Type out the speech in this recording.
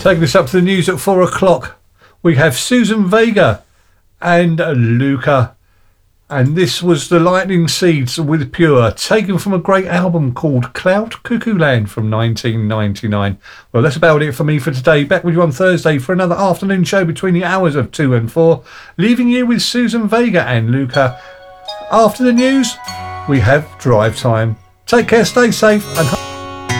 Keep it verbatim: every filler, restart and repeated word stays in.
Taking us up to the news at four o'clock, we have Susan Vega and Luca. And this was The Lightning Seeds with Pure, taken from a great album called Cloud Cuckoo Land from nineteen ninety-nine. Well, that's about it for me for today. Back with you on Thursday for another afternoon show between the hours of two and four. Leaving you with Susan Vega and Luca. After the news, we have Drive Time. Take care, stay safe, and